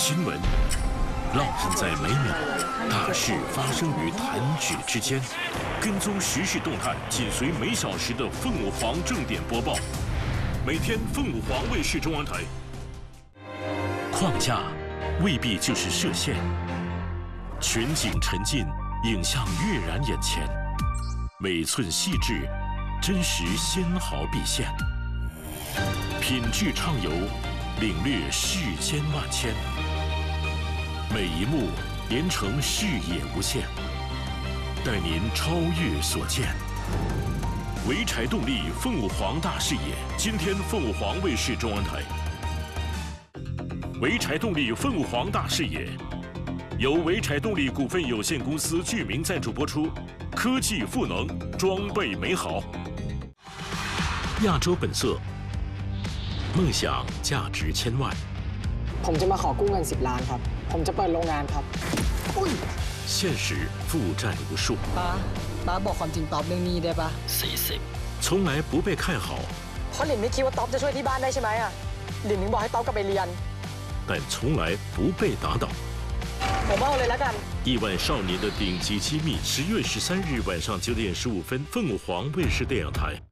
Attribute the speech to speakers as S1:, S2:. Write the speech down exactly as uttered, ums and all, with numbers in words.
S1: 新闻，烙印在每秒，大事发生于弹指之间。跟踪时事动态，紧随每小时的凤舞凰正点播报。每天凤舞凰卫视中文台。框架未必就是射线，全景沉浸，影像跃然眼前，每寸细致，真实纤毫毕现。品质畅游，领略世间万千。每一幕连成视野无限，带您超越所见。潍柴动力凤舞凰大视野，今天凤舞凰卫视中文台。潍柴动力凤舞凰大视野，由潍柴动力股份有限公司剧名赞助播出。科技赋能，装备美好。亚洲本色，梦想价值千万。
S2: ผมจะมาขอกู้เงินสิบล้านครับผมจะเปิดโรงงานครับ
S1: 现实负债无数。
S2: ป้าป้าบอกความจริงต๊อบเรื่องนี้ได้ปะ
S1: สี่สิบ从来不被看好，
S2: เพราะหลินไม่คิดว่าต๊อบจะช่วยที่บ้านได้ใช่ไหมอ่ะหลินถึงบอกให้ต๊อบกลับไปเรียน
S1: 但从来不被打倒。
S2: ผมเอาเลยแล้วกัน
S1: 亿万少年的顶级机密，十月十三日晚上九点十五分，凤舞凰卫视电影台。